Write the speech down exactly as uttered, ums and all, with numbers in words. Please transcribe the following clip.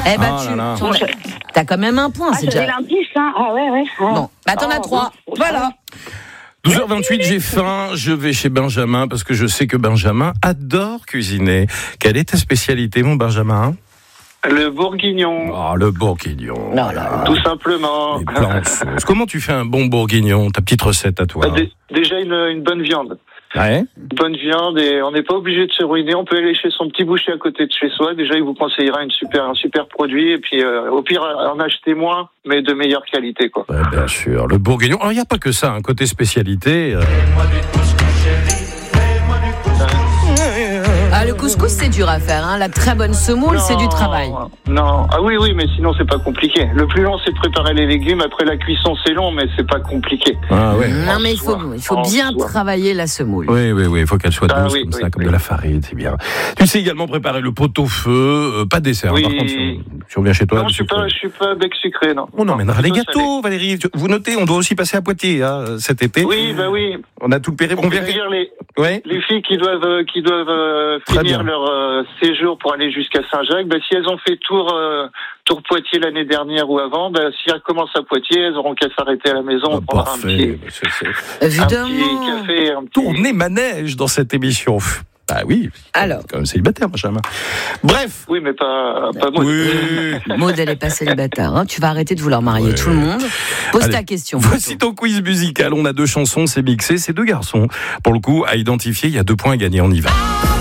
Eh ben, Ah tu là là. t'en as- t'as quand même un point, Ah, c'est j'avais déjà. l'indice, hein. Ah ouais, ouais. ouais. Bon, bah t'en as Oh, trois. bon. Voilà. douze heures vingt-huit, j'ai faim, je vais chez Benjamin parce que je sais que Benjamin adore cuisiner. Quelle est ta spécialité, mon Benjamin? Le bourguignon, Oh, le bourguignon. Non, là, tout simplement. Les plats en sauce. Comment tu fais un bon bourguignon? Ta petite recette à toi. Bah, dé- déjà une, une bonne viande. Ouais. Une bonne viande et on n'est pas obligé de se ruiner. On peut aller chez son petit boucher à côté de chez soi. Déjà, il vous conseillera une super, un super produit. Et puis, euh, au pire, en acheter moins, mais de meilleure qualité, quoi. Ouais, bien sûr. Le bourguignon. Alors, il n'y a pas que ça, un côté spécialité. euh. Ah, le couscous, c'est dur à faire. Hein. La très bonne semoule, c'est du Non, travail. Non, ah oui, oui, mais sinon c'est pas compliqué. Le plus long, c'est de préparer les légumes. Après la cuisson, c'est long, mais c'est pas complié. Ah ouais. Non, mais il faut, soi. il faut En bien soi. travailler la semoule. Oui, oui, oui, il faut qu'elle soit Ah douce oui, comme oui, ça, comme oui. de la farine, c'est bien. Tu sais également préparer le pot-au-feu, euh, pas de dessert. Oui. Par contre, si on, si on vient chez toi, Non, le je suis sucre. pas, je suis pas bec sucré, non. On emmènera Non, les plutôt gâteaux, Valérie. Vous notez, on doit aussi passer à Poitiers hein, cet été. salé. Oui, bah oui. On a tout le périple. On On peut vient. dire les, Ouais. les filles qui doivent, euh, qui doivent euh, Très finir bien. leur euh, séjour pour aller jusqu'à Saint-Jacques. Bah, si elles ont fait tour, euh, tour Poitiers l'année dernière ou avant, bah, si elles commencent à Poitiers, elles auront qu'à s'arrêter à la maison. On Ah, prendra un petit, parfait. C'est- c'est- un Évidemment. petit café, un petit. Tourner manège dans cette émission. Bah oui. Alors. Quand même célibataire, Benjamin. Bref. Oui, mais pas, pas moi. Oui. Maud, elle est pas célibataire. Hein. Tu vas arrêter de vouloir marier Ouais. tout le monde. Pose Allez, ta question. Voici ton quiz musical. On a deux chansons, c'est mixé, c'est deux garçons. Pour le coup, à identifier, il y a deux points à gagner. On y va.